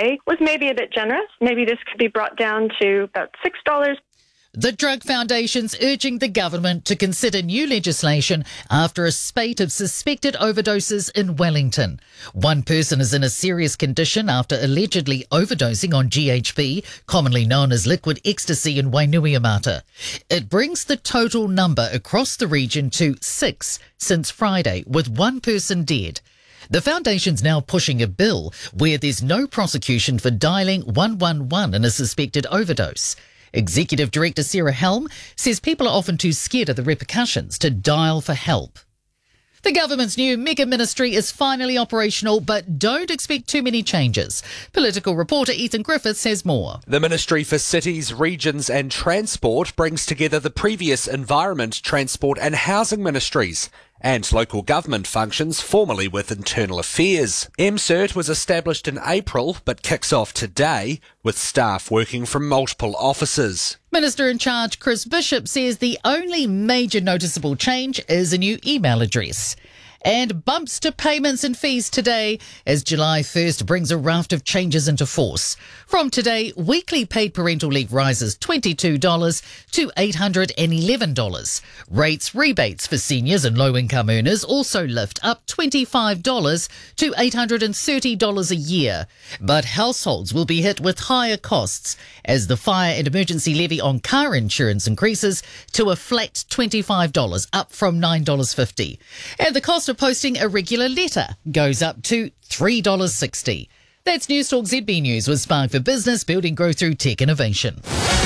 today was maybe a bit generous. Maybe this could be brought down to about $6. The Drug Foundation's urging the government to consider new legislation after a spate of suspected overdoses in Wellington. One person is in a serious condition after allegedly overdosing on GHB, commonly known as liquid ecstasy, in Wainuiomata. It brings the total number across the region to 6 since Friday, with one person dead. The foundation's now pushing a bill where there's no prosecution for dialing 111 in a suspected overdose. Executive Director Sarah Helm says people are often too scared of the repercussions to dial for help. The government's new mega ministry is finally operational, but don't expect too many changes. Political reporter Ethan Griffiths has more. The Ministry for Cities, Regions and Transport brings together the previous Environment, Transport and Housing Ministries and local government functions formerly with Internal Affairs. MCIRT was established in April but kicks off today with staff working from multiple offices. Minister in charge Chris Bishop says the only major noticeable change is a new email address. And bumps to payments and fees today as July 1st brings a raft of changes into force. From today, weekly paid parental leave rises $22 to $811. Rates rebates for seniors and low-income earners also lift up $25 to $830 a year. But households will be hit with higher costs as the fire and emergency levy on car insurance increases to a flat $25, up from $9.50. And the cost of posting a regular letter goes up to $3.60. That's News Talk ZB News with Spark for Business, building growth through tech innovation.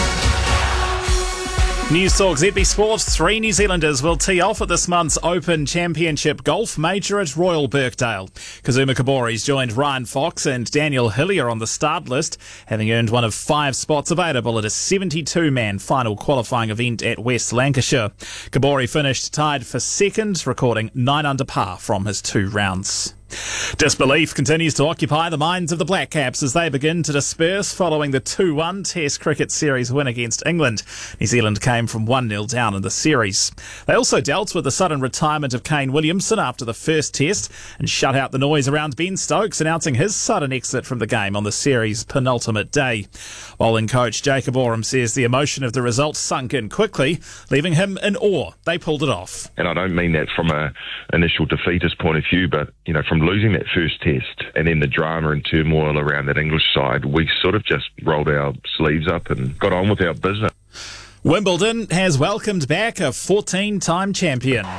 News Talk ZB Sports. 3 New Zealanders will tee off at this month's Open Championship Golf Major at Royal Birkdale. Kazuma Kobori's joined Ryan Fox and Daniel Hillier on the start list, having earned one of 5 spots available at a 72-man final qualifying event at West Lancashire. Kobori finished tied for second, recording 9 under par from his 2 rounds. Disbelief continues to occupy the minds of the Black Caps as they begin to disperse following the 2-1 Test Cricket Series win against England. New Zealand came from 1-0 down in the series. They also dealt with the sudden retirement of Kane Williamson after the first Test and shut out the noise around Ben Stokes announcing his sudden exit from the game on the series' penultimate day. Bowling coach Jacob Oram says the emotion of the result sunk in quickly, leaving him in awe. They pulled it off. And I don't mean that from an initial defeatist point of view, but, from losing that first test and then the drama and turmoil around that English side, we sort of just rolled our sleeves up and got on with our business. Wimbledon has welcomed back a 14-time champion.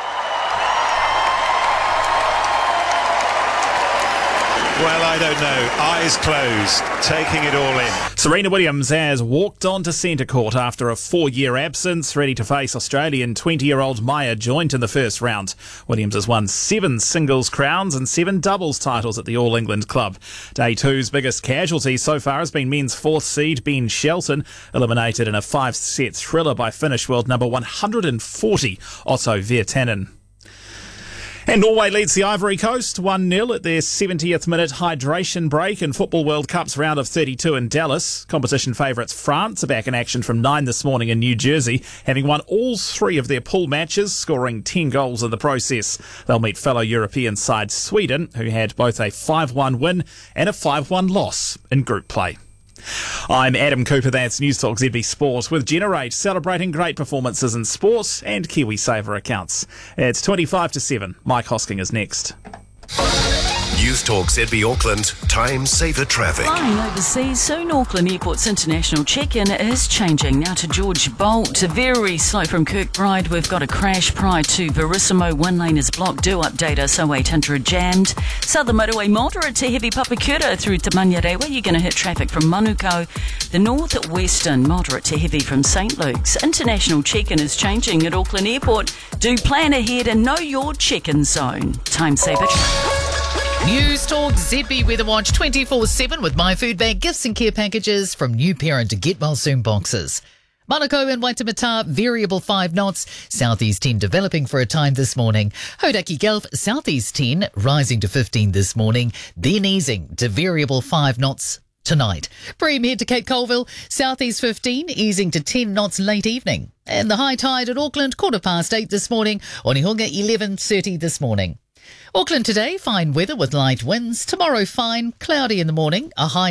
Well, I don't know. Eyes closed, taking it all in. Serena Williams has walked onto centre court after a 4-year absence, ready to face Australian 20-year-old Maya Joint in the first round. Williams has won 7 singles crowns and 7 doubles titles at the All England club. Day 2's biggest casualty so far has been men's 4th seed Ben Shelton, eliminated in a 5-set thriller by Finnish world number 140 Otto Virtanen. And Norway leads the Ivory Coast 1-0 at their 70th minute hydration break in Football World Cup's round of 32 in Dallas. Competition favourites France are back in action from 9 this morning in New Jersey, having won all 3 of their pool matches, scoring 10 goals in the process. They'll meet fellow European side Sweden, who had both a 5-1 win and a 5-1 loss in group play. I'm Adam Cooper, that's News Talk ZB Sport, with Generate celebrating great performances in sport and KiwiSaver accounts. It's 25 to 7. Mike Hosking is next. News Talk ZB Auckland, time saver traffic. Flying overseas, soon Auckland Airport's international check-in is changing. Now to George Bolt, very slow from Kirkbride. We've got a crash prior to Verissimo. 1 lane is blocked. Do update us, 0800 jammed. Southern Motorway, moderate to heavy Papakura through to Manurewa. You're going to hit traffic from Manukau. The north-western, moderate to heavy from St Luke's. International check-in is changing at Auckland Airport. Do plan ahead and know your check-in zone. Time saver traffic. News Talk ZB Weather Watch 24/7 with My Food Bag gifts and care packages from new parent to Get Well Soon boxes. Manukau and Waitemata, variable 5 knots. Southeast 10 developing for a time this morning. Hodaki Gulf, southeast 10 rising to 15 this morning, then easing to variable 5 knots tonight. Bream head to Cape Colville, southeast 15 easing to 10 knots late evening. And the high tide at Auckland, 8:15 this morning. Onehunga 11:30 this morning. Auckland today, fine weather with light winds. Tomorrow, fine, cloudy in the morning. A high